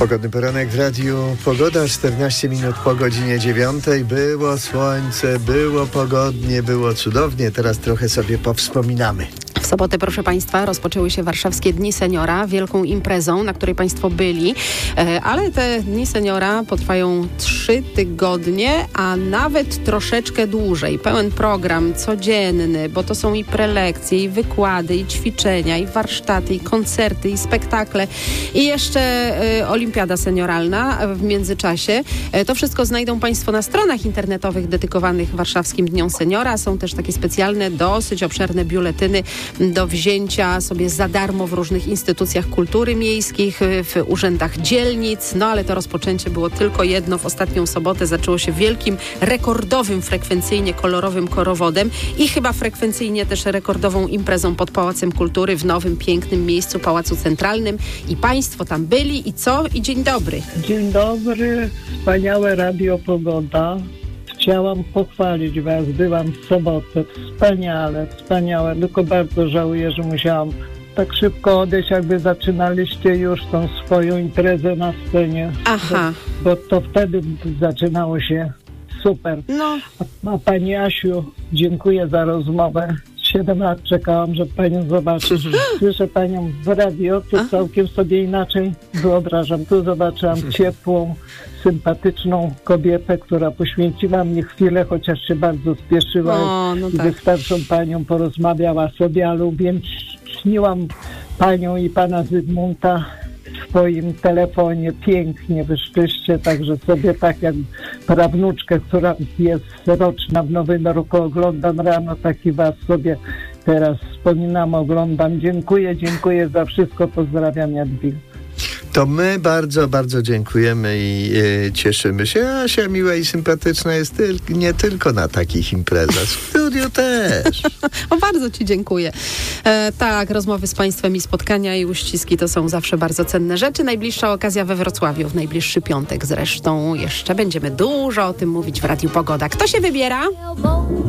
Pogodny poranek w Radiu Pogoda, 14 minut po godzinie 9. Było słońce, było pogodnie, było cudownie. Teraz trochę sobie powspominamy. W sobotę, proszę Państwa, rozpoczęły się Warszawskie Dni Seniora, wielką imprezą, na której Państwo byli, ale te Dni Seniora potrwają 3 tygodnie, a nawet troszeczkę dłużej. Pełen program codzienny, bo to są i prelekcje, i wykłady, i ćwiczenia, i warsztaty, i koncerty, i spektakle, i jeszcze olimpiada senioralna w międzyczasie. To wszystko znajdą Państwo na stronach internetowych dedykowanych Warszawskim Dniom Seniora. Są też takie specjalne, dosyć obszerne biuletyny do wzięcia sobie za darmo w różnych instytucjach kultury miejskich, w urzędach dzielnic. No ale to rozpoczęcie było tylko jedno. W ostatnią sobotę zaczęło się wielkim, rekordowym frekwencyjnie kolorowym korowodem i chyba frekwencyjnie też rekordową imprezą pod Pałacem Kultury w nowym, pięknym miejscu, Pałacu Centralnym. I Państwo tam byli i co? I dzień dobry. Dzień dobry, wspaniałe Radio Pogoda. Chciałam pochwalić Was, byłam w sobotę. Wspaniałe, tylko bardzo żałuję, że musiałam tak szybko odejść, jakby zaczynaliście już tą swoją imprezę na scenie. Aha. Bo to wtedy zaczynało się super. No. A Pani Asiu, dziękuję za rozmowę. 7 lat czekałam, żeby Panią zobaczyć. Słyszę Panią w radio, to całkiem sobie inaczej wyobrażam. Tu zobaczyłam ciepłą, sympatyczną kobietę, która poświęciła mnie chwilę, chociaż się bardzo spieszyła i ze starszą Panią porozmawiała sobie, ale więc śniłam Panią i Pana Zygmunta w swoim telefonie. Pięknie wyszliście, także sobie tak jak prawnuczkę, która jest roczna w Nowym Roku, oglądam rano, tak i Was sobie teraz wspominam, oglądam. Dziękuję za wszystko, pozdrawiam, Jadwiga. To my bardzo, bardzo dziękujemy i cieszymy się. Asia miła i sympatyczna jest nie tylko na takich imprezach. W studiu też. O, bardzo Ci dziękuję. Tak, rozmowy z Państwem i spotkania i uściski to są zawsze bardzo cenne rzeczy. Najbliższa okazja we Wrocławiu, w najbliższy piątek zresztą. Jeszcze będziemy dużo o tym mówić w Radiu Pogoda. Kto się wybiera?